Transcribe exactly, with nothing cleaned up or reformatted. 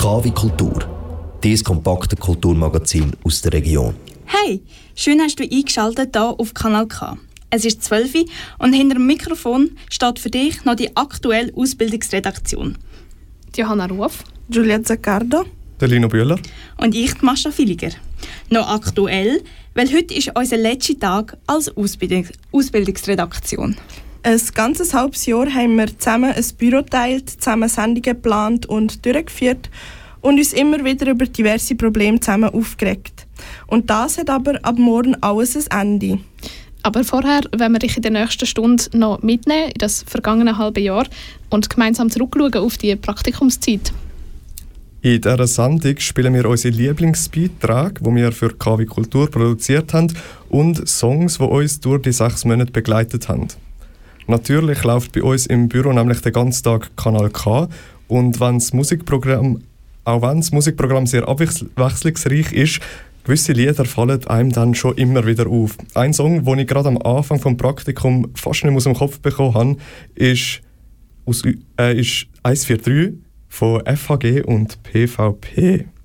K wie Kultur, dieses kompakte Kulturmagazin aus der Region. Hey, schön hast du eingeschaltet hier auf Kanal K. Es ist zwölf Uhr und hinter dem Mikrofon steht für dich noch die aktuelle Ausbildungsredaktion. Die Johanna Ruf, Juliette Zaccardo, der Lino Bühler und ich, die Mascha Villiger. Noch aktuell, weil heute ist unser letzter Tag als Ausbildungs- Ausbildungsredaktion. Ein ganzes halbes Jahr haben wir zusammen ein Büro geteilt, zusammen Sendungen geplant und durchgeführt und uns immer wieder über diverse Probleme zusammen aufgeregt. Und das hat aber ab morgen alles ein Ende. Aber vorher wollen wir dich in der nächsten Stunde noch mitnehmen in das vergangene halbe Jahr und gemeinsam zurückschauen auf die Praktikumszeit. In dieser Sendung spielen wir unsere Lieblingsbeiträge, die wir für K wie Kultur produziert haben, und Songs, die uns durch die sechs Monate begleitet haben. Natürlich läuft bei uns im Büro nämlich den ganzen Tag Kanal K, und wenn das Musikprogramm, auch wenn das Musikprogramm sehr abwechslungsreich ist, gewisse Lieder fallen einem dann schon immer wieder auf. Ein Song, den ich gerade am Anfang des Praktikums fast nicht aus dem Kopf bekommen habe, ist, aus, äh, ist eins vier drei von F H G und P V P.